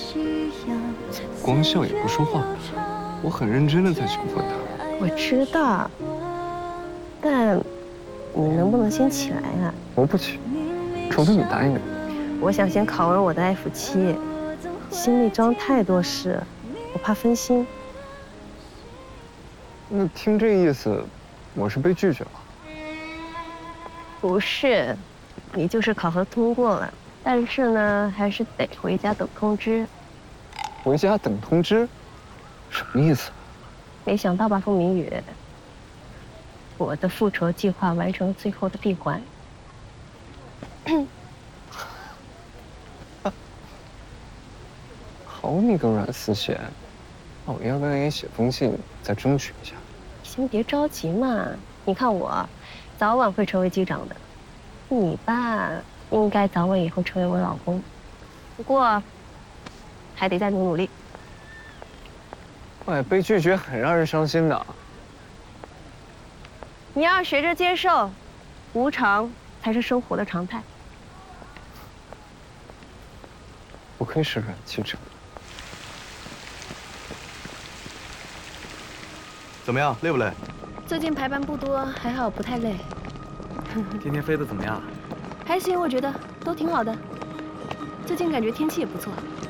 光笑也不说话，我很认真的在询问他。 我知道，但你能不能先起来啊？ 我不起，除非你答应我。 我想先考完我的 F7，心里装太多事，我怕分心。 那听这意思，我是被拒绝了。 不是，你就是考核通过了，但是呢，还是得回家等通知。 回家等通知，什么意思？ 没想到吧，风明宇，我的复仇计划完成最后的闭环。 好你个软丝血，那我要不要给你写封信，再争取一下？ 先别着急嘛，你看我，早晚会成为机长的。你吧，应该早晚也会成为我老公，不过还得再努努力。 哎，被拒绝很让人伤心的。 你要学着接受，无常才是生活的常态。 不愧是软记者。 怎么样，累不累？ 最近排班不多，还好不太累。 天天飞得怎么样？ 还行，我觉得都挺好的。最近感觉天气也不错。